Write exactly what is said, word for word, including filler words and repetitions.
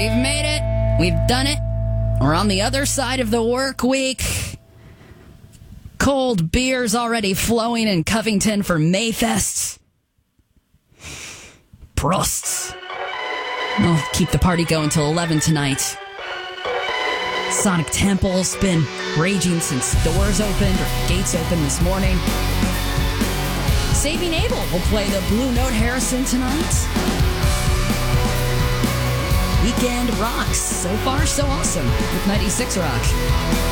We've made it. We've done it. We're on the other side of the work week. Cold beers already flowing in Covington for Mayfest. Prosts. We'll keep the party going till eleven tonight. Sonic Temple's been raging since doors opened or gates opened this morning. Saving Abel will play the Blue Note Harrison tonight. Weekend rocks. So far, so awesome with ninety-six Rock.